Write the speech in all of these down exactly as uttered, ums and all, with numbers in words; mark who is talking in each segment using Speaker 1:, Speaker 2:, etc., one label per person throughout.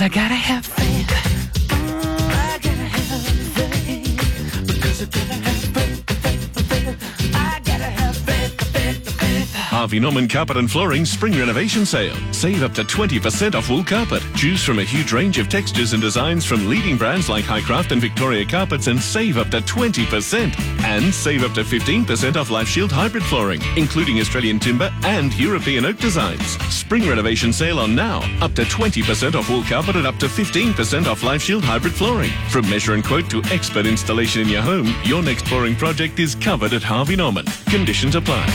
Speaker 1: I gotta have faith. Mm, I gotta have faith. Because I gotta have faith, faith, faith. I gotta have faith, faith, faith.
Speaker 2: Harvey Norman Carpet and Flooring Spring Renovation Sale. Save up to twenty percent off wool carpet. Choose from a huge range of textures and designs from leading brands like Highcraft and Victoria Carpets and save up to twenty percent. And save up to fifteen percent off Life Shield hybrid flooring, including Australian timber and European oak designs. Spring Renovation Sale on now. Up to twenty percent off wool carpet and up to fifteen percent off Life Shield hybrid flooring. From measure and quote to expert installation in your home, your next flooring project is covered at Harvey Norman. Conditions apply.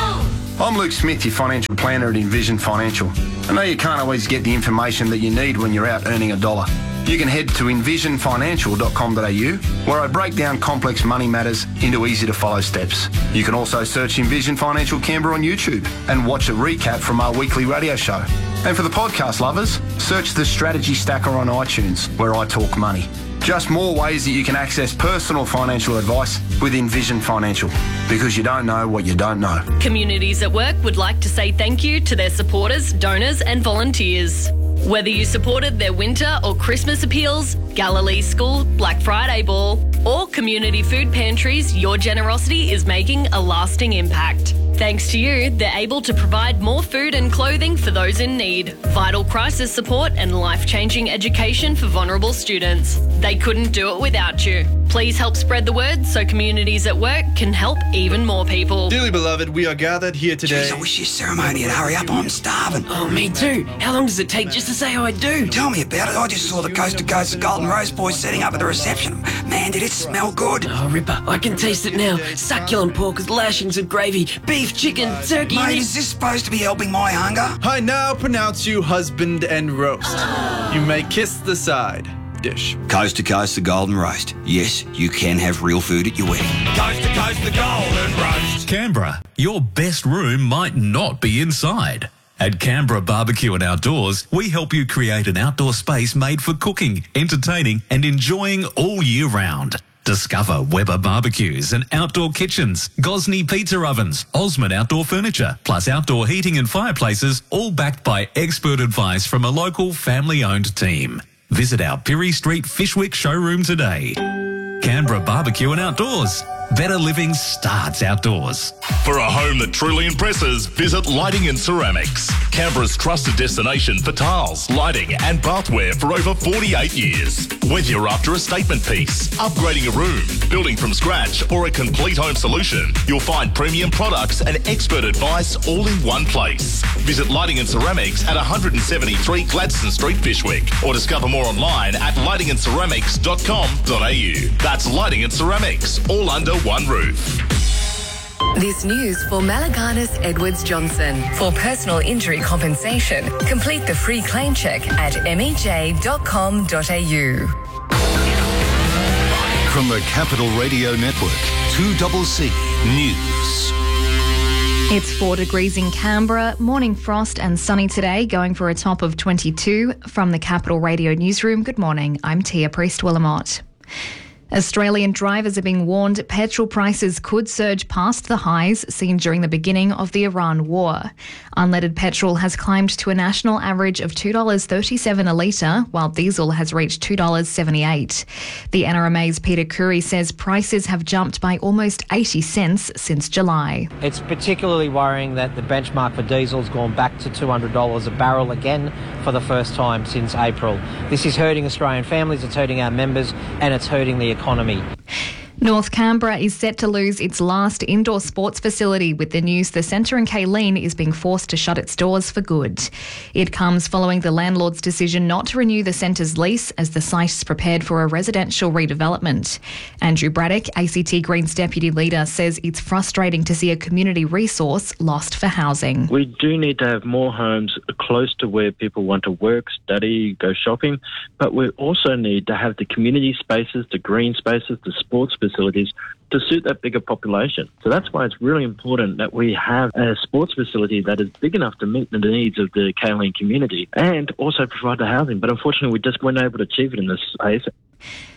Speaker 3: I'm Luke Smith, your financial planner at Envision Financial. I know you can't always get the information that you need when you're out earning a dollar. You can head to envision financial dot com dot a u, where I break down complex money matters into easy-to-follow steps. You can also search Envision Financial Canberra on YouTube and watch a recap from our weekly radio show. And for the podcast lovers, search the Strategy Stacker on iTunes, where I talk money. Just more ways that you can access personal financial advice with Envision Financial, because you don't know what you don't know.
Speaker 4: Communities at Work would like to say thank you to their supporters, donors and volunteers. Whether you supported their winter or Christmas appeals, Galilee School, Black Friday Ball, or community food pantries, your generosity is making a lasting impact. Thanks to you, they're able to provide more food and clothing for those in need, vital crisis support and life-changing education for vulnerable students. They couldn't do it without you. Please help spread the word so Communities at Work can help even more people.
Speaker 5: Dearly beloved, we are gathered here today.
Speaker 6: Jeez, I wish your ceremony would hurry up. I'm starving.
Speaker 1: Oh, me too. How long does it take just to say I do?
Speaker 6: Tell me about it. I just saw the Coast to Coast the Golden Rose boys setting up at the reception. Man, did it smell good.
Speaker 1: Oh, Ripper, I can taste it now. Succulent pork with lashings of gravy, beef, chicken, turkey...
Speaker 6: Mate, is this supposed to be helping my hunger?
Speaker 5: I now pronounce you husband and roast. You may kiss the side dish.
Speaker 6: Coast to Coast the Golden Roast. Yes, you can have real food at your wedding.
Speaker 7: Coast to Coast the Golden Roast.
Speaker 8: Canberra, your best room might not be inside. At Canberra Barbecue and Outdoors, we help you create an outdoor space made for cooking, entertaining and enjoying all year round. Discover Weber barbecues and outdoor kitchens, Gosney pizza ovens, Osmond outdoor furniture, plus outdoor heating and fireplaces, all backed by expert advice from a local family-owned team. Visit our Pirie Street Fishwick showroom today. Canberra Barbecue and Outdoors. Better living starts outdoors.
Speaker 2: For a home that truly impresses, visit Lighting and Ceramics. Canberra's trusted destination for tiles, lighting and bathware for over forty-eight years. Whether you're after a statement piece, upgrading a room, building from scratch or a complete home solution, you'll find premium products and expert advice all in one place. Visit Lighting and Ceramics at one seventy-three Gladstone Street, Fishwick, or discover more online at lighting and ceramics dot com dot a u. That's Lighting and Ceramics, all under one roof.
Speaker 9: This news for Malaganas Edwards Johnson. For personal injury compensation, complete the free claim check at m e j dot com dot a u.
Speaker 10: From the Capital Radio Network, two C C News.
Speaker 11: It's four degrees in Canberra, morning frost and sunny today, going for a top of twenty-two. From the Capital Radio Newsroom, good morning, I'm Tia Priest-Willamot. Australian drivers are being warned petrol prices could surge past the highs seen during the beginning of the Iran war. Unleaded petrol has climbed to a national average of two dollars thirty-seven a litre, while diesel has reached two dollars seventy-eight. The N R M A's Peter Curry says prices have jumped by almost eighty cents since July.
Speaker 12: It's particularly worrying that the benchmark for diesel has gone back to two hundred dollars a barrel again for the first time since April. This is hurting Australian families, it's hurting our members, and it's hurting the economy.
Speaker 11: North Canberra is set to lose its last indoor sports facility with the news the centre in Kayleen is being forced to shut its doors for good. It comes following the landlord's decision not to renew the centre's lease as the site is prepared for a residential redevelopment. Andrew Braddock, A C T Greens Deputy Leader, says it's frustrating to see a community resource lost for housing.
Speaker 13: We do need to have more homes close to where people want to work, study, go shopping, but we also need to have the community spaces, the green spaces, the sports facilities to suit that bigger population. So that's why it's really important that we have a sports facility that is big enough to meet the needs of the Kayleen community and also provide the housing. But unfortunately, we just weren't able to achieve it in this space.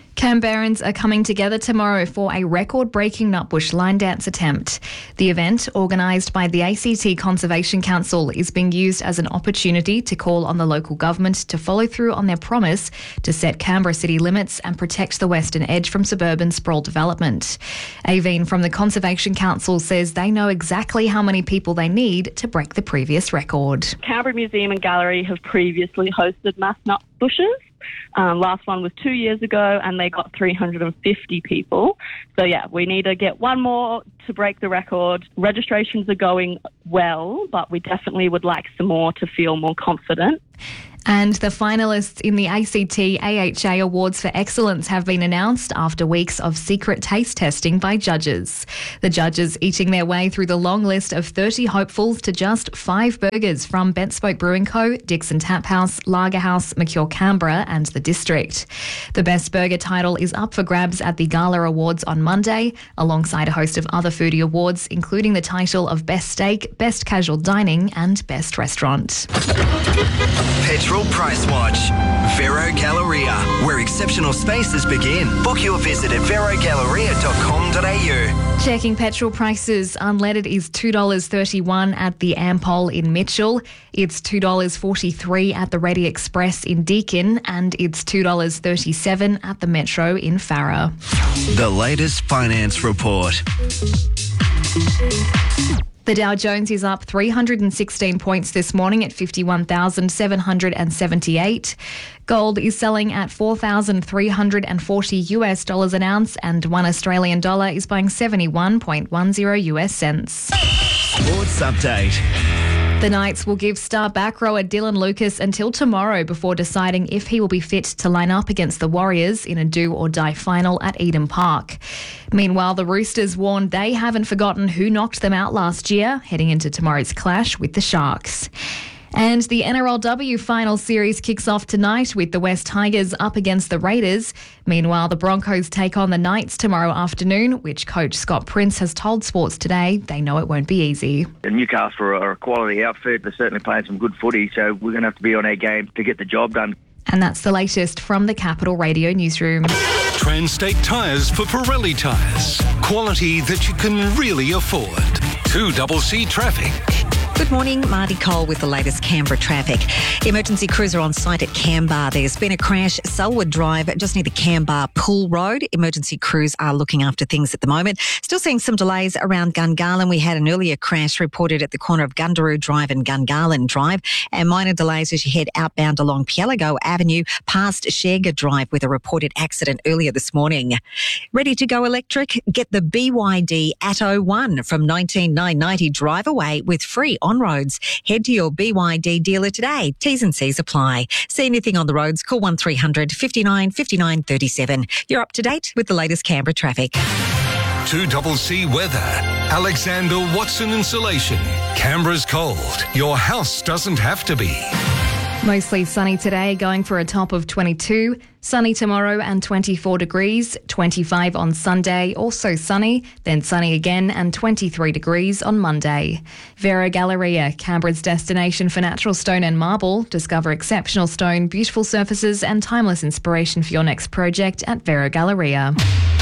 Speaker 11: Canberrans are coming together tomorrow for a record-breaking Nutbush line dance attempt. The event, organised by the A C T Conservation Council, is being used as an opportunity to call on the local government to follow through on their promise to set Canberra city limits and protect the Western Edge from suburban sprawl development. Aveen from the Conservation Council says they know exactly how many people they need to break the previous record.
Speaker 14: Canberra Museum and Gallery have previously hosted mass nut bushes. Um, last one was two years ago and they got three hundred fifty people. So yeah, we need to get one more to break the record. Registrations are going well, but we definitely would like some more to feel more confident.
Speaker 11: And the finalists in the A C T A H A Awards for Excellence have been announced after weeks of secret taste testing by judges. The judges eating their way through the long list of thirty hopefuls to just five burgers from Bentspoke Brewing Co, Dixon Tap House, Lager House, Mercure Canberra and the District. The Best Burger title is up for grabs at the Gala Awards on Monday, alongside a host of other foodie awards, including the title of Best Steak, Best Casual Dining and Best Restaurant.
Speaker 15: Petrol Price Watch. Vero Galleria, where exceptional spaces begin. Book your visit at vero galleria dot com dot a u.
Speaker 11: Checking petrol prices, unleaded is two dollars thirty-one at the Ampol in Mitchell. It's two dollars forty-three at the Ready Express in Deakin, and it's two dollars thirty-seven at the Metro in Farrer.
Speaker 15: The latest finance report.
Speaker 11: The Dow Jones is up three hundred sixteen points this morning at fifty-one thousand seven hundred seventy-eight. Gold is selling at four thousand three hundred forty US dollars an ounce, and one Australian dollar is buying seventy-one point one zero US cents.
Speaker 15: Sports update.
Speaker 11: The Knights will give star back rower Dylan Lucas until tomorrow before deciding if he will be fit to line up against the Warriors in a do-or-die final at Eden Park. Meanwhile, the Roosters warned they haven't forgotten who knocked them out last year, heading into tomorrow's clash with the Sharks. And the N R L W final series kicks off tonight with the West Tigers up against the Raiders. Meanwhile, the Broncos take on the Knights tomorrow afternoon, which coach Scott Prince has told Sports Today they know it won't be easy.
Speaker 16: Newcastle are a quality outfit. They're certainly playing some good footy, so we're going to have to be on our game to get the job done.
Speaker 11: And that's the latest from the Capital Radio newsroom.
Speaker 10: Transtate Tyres for Pirelli tyres. Quality that you can really afford. two C C traffic.
Speaker 17: Good morning, Marty Cole with the latest Canberra traffic. Emergency crews are on site at Canbar. There's been a crash, Selwood Drive, just near the Canbar Pool Road. Emergency crews are looking after things at the moment. Still seeing some delays around Gungahlin. We had an earlier crash reported at the corner of Gundaroo Drive and Gungahlin Drive, and minor delays as you head outbound along Pielago Avenue past Sherga Drive with a reported accident earlier this morning. Ready to go electric? Get the B Y D Atto one from nineteen nine ninety drive away with free on-roads. Head to your B Y D dealer today. T's and C's apply. See anything on the roads? Call one three hundred fifty-nine fifty-nine thirty-seven. You're up to date with the latest Canberra traffic.
Speaker 10: two C C weather. Alexander Watson Insulation. Canberra's cold. Your house doesn't have to be.
Speaker 11: Mostly sunny today, going for a top of twenty-two. Sunny tomorrow and twenty-four degrees. twenty-five on Sunday, also sunny. Then sunny again and twenty-three degrees on Monday. Vero Galleria, Canberra's destination for natural stone and marble. Discover exceptional stone, beautiful surfaces and timeless inspiration for your next project at Vero Galleria.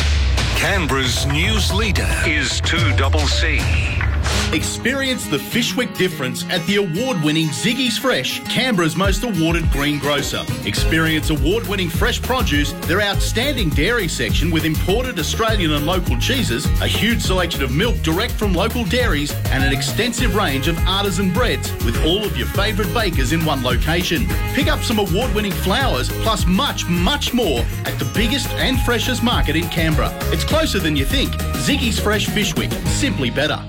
Speaker 10: Canberra's news leader is two C C.
Speaker 18: Experience the Fishwick difference at the award-winning Ziggy's Fresh, Canberra's most awarded green grocer. Experience award-winning fresh produce, their outstanding dairy section with imported Australian and local cheeses, a huge selection of milk direct from local dairies, and an extensive range of artisan breads with all of your favourite bakers in one location. Pick up some award-winning flowers plus much, much more at the biggest and freshest market in Canberra. It's closer than you think. Ziggy's Fresh Fishwick, simply better.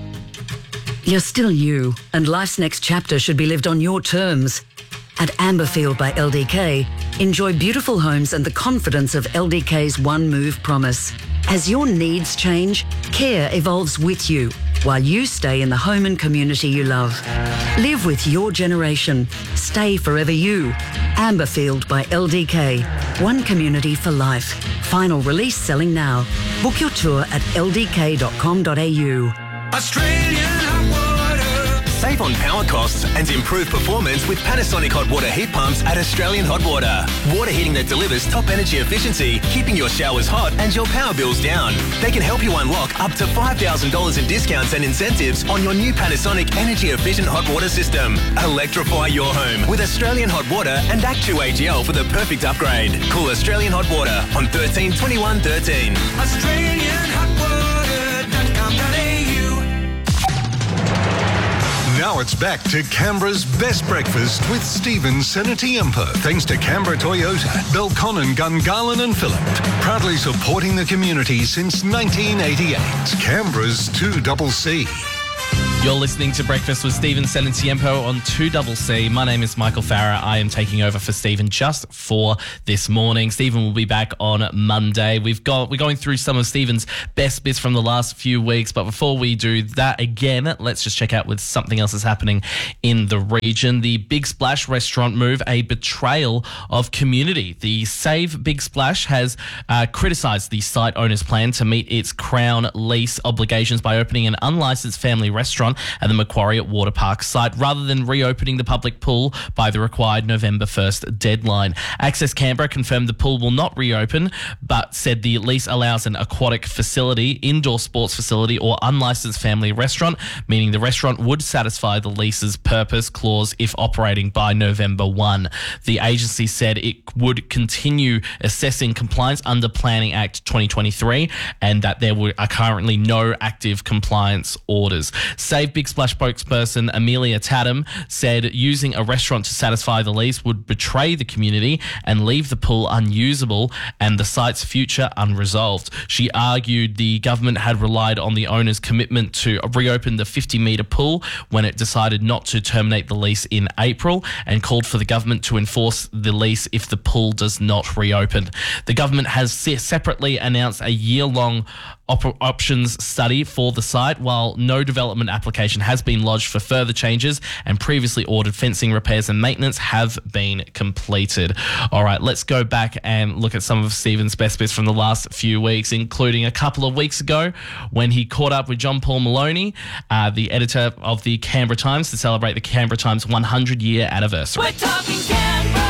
Speaker 19: You're still you, and life's next chapter should be lived on your terms. At Amberfield by L D K, enjoy beautiful homes and the confidence of L D K's One Move promise. As your needs change, care evolves with you, while you stay in the home and community you love. Live with your generation. Stay forever you. Amberfield by L D K. One community for life. Final release selling now. Book your tour at l d k dot com dot a u.
Speaker 7: Australian hot water.
Speaker 20: Save on power costs and improve performance with Panasonic hot water heat pumps at Australian Hot Water. Water heating that delivers top energy efficiency, keeping your showers hot and your power bills down. They can help you unlock up to five thousand dollars in discounts and incentives on your new Panasonic energy efficient hot water system. Electrify your home with Australian Hot Water and Act two A G L for the perfect upgrade. Call Australian Hot Water on thirteen twenty-one thirteen.
Speaker 1: Australian Hot Water dot com dot a u.
Speaker 10: Now it's back to Canberra's best breakfast with Stephen Senatiempo. Thanks to Canberra Toyota, Belconnen, Gungahlin and Phillip. Proudly supporting the community since nineteen eighty-eight. Canberra's two C.
Speaker 21: You're listening to Breakfast with Stephen Senatiempo on two C C. My name is Michael Farah. I am taking over for Stephen just for this morning. Stephen will be back on Monday. We've got, we're going through some of Stephen's best bits from the last few weeks, but before we do that again, let's just check out with something else that's happening in the region. The Big Splash restaurant move, a betrayal of community. The Save Big Splash has uh, criticised the site owner's plan to meet its Crown lease obligations by opening an unlicensed family restaurant at the Macquarie at Water Park site rather than reopening the public pool by the required November first deadline. Access Canberra confirmed the pool will not reopen, but said the lease allows an aquatic facility, indoor sports facility or unlicensed family restaurant, meaning the restaurant would satisfy the lease's purpose clause if operating by November first. The agency said it would continue assessing compliance under Planning Act twenty twenty-three and that there were, are currently no active compliance orders. Save Big Splash spokesperson Amelia Tatum said using a restaurant to satisfy the lease would betray the community and leave the pool unusable and the site's future unresolved. She argued the government had relied on the owner's commitment to reopen the fifty metre pool when it decided not to terminate the lease in April and called for the government to enforce the lease if the pool does not reopen. The government has separately announced a year-long op- options study for the site, while no development application has been lodged for further changes and previously ordered fencing repairs and maintenance have been completed. All right, let's go back and look at some of Stephen's best bits from the last few weeks, including a couple of weeks ago when he caught up with John Paul Maloney, uh, the editor of the Canberra Times, to celebrate the Canberra Times one hundred year anniversary.
Speaker 1: We're talking Canberra.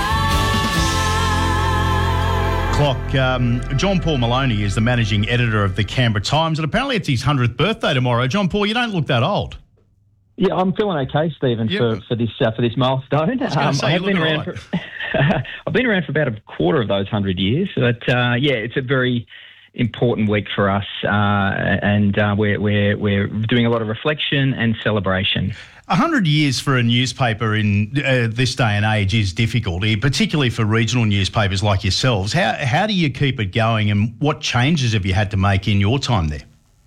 Speaker 22: Clock. Um, John Paul Maloney is the managing editor of the Canberra Times, and apparently it's his hundredth birthday tomorrow. John Paul, you don't look that old.
Speaker 23: Yeah, I'm feeling okay, Stephen,
Speaker 22: Yeah.
Speaker 23: for, for this uh, for this milestone.
Speaker 22: I was gonna say,
Speaker 23: I
Speaker 22: you
Speaker 23: have been
Speaker 22: look
Speaker 23: around
Speaker 22: all right.
Speaker 23: for I've been around for about a quarter of those hundred years, but uh, yeah, it's a very important week for us, uh, and uh, we're we're we're doing a lot of reflection and celebration.
Speaker 22: A hundred years for a newspaper in uh, this day and age is difficult, eh, particularly for regional newspapers like yourselves. How how do you keep it going, and what changes have you had to make in your time there?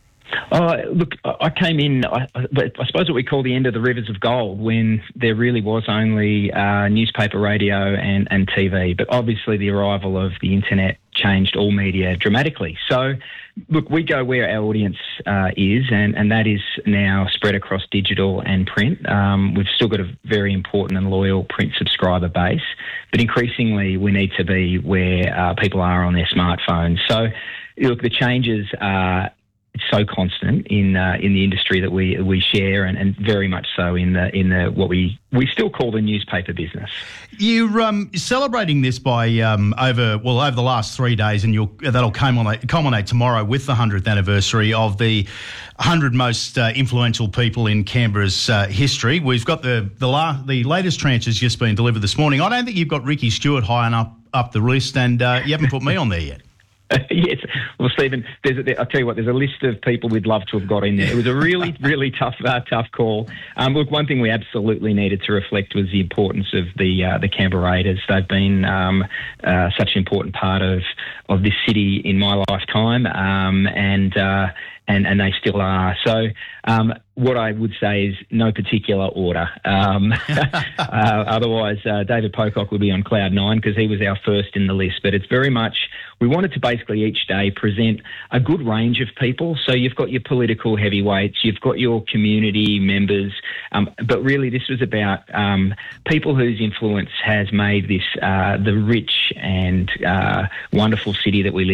Speaker 23: Uh, look, I I came in, I, I I suppose what we call the end of the rivers of gold, when there really was only uh, newspaper, radio and, and T V. But obviously the arrival of the internet changed all media dramatically. So, look, we go where our audience uh, is, and, and that is now spread across digital and print. Um, we've still got a very important and loyal print subscriber base, but increasingly we need to be where uh, people are on their smartphones. So, look, the changes are so constant in uh, in the industry that we we share, and, and very much so in the in the what we we still call the newspaper business.
Speaker 22: You're um, celebrating this by um, over well over the last three days, and you'll that'll culminate, culminate tomorrow with the hundredth anniversary of the hundred most uh, influential people in Canberra's uh, history. We've got the the la- the latest tranche has just been delivered this morning. I don't think you've got Ricky Stewart high enough up the list, and uh, you haven't put me on there yet.
Speaker 23: Yes. Well, Stephen, there's a, I'll tell you what, there's a list of people we'd love to have got in there. It was a really, really tough uh, tough call. Um, look, one thing we absolutely needed to reflect was the importance of the uh, the Canberra Raiders. They've been um, uh, such an important part of, of this city in my lifetime, um, and, uh, and and they still are. So um, what I would say is no particular order. Um, uh, otherwise, uh, David Pocock would be on cloud nine because he was our first in the list. But it's very much, we wanted to basically each day present a good range of people. So you've got your political heavyweights, you've got your community members, um, but really this was about um, people whose influence has made this uh, the rich and uh, wonderful city that we live in.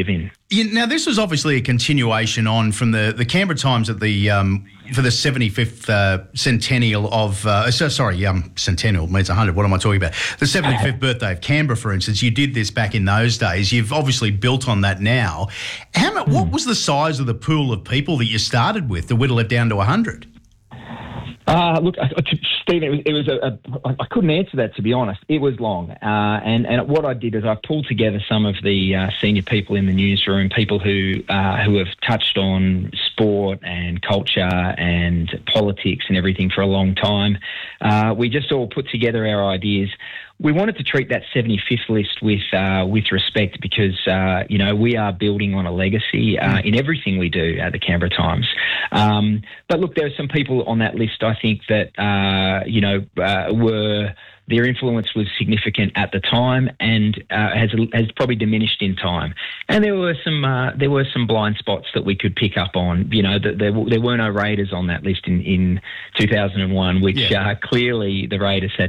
Speaker 22: You, now, this was obviously a continuation on from the, the Canberra Times at the um, for the seventy-fifth uh, centennial of uh, so, sorry, um, centennial means one hundred. What am I talking about? The seventy-fifth birthday of Canberra, for instance. You did this back in those days. You've obviously built on that now. How much, What was the size of the pool of people that you started with to whittle it down to one hundred?
Speaker 23: Uh, look, I, I, Stephen, it was, it was a, a, I couldn't answer that, to be honest. It was long. Uh, and, and what I did is I pulled together some of the uh, senior people in the newsroom, people who uh, who have touched on sport and culture and politics and everything for a long time. Uh, we just all put together our ideas. We wanted to treat that seventy-fifth list with uh, with respect because, uh, you know, we are building on a legacy uh, in everything we do at the Canberra Times. Um, but look, there are some people on that list, I think, that, uh, you know, uh, were... Their influence was significant at the time and uh, has has probably diminished in time. And there were some uh, there were some blind spots that we could pick up on. You know, that there there were no Raiders on that list in, in two thousand one, which
Speaker 22: yeah.
Speaker 23: uh, clearly the Raiders had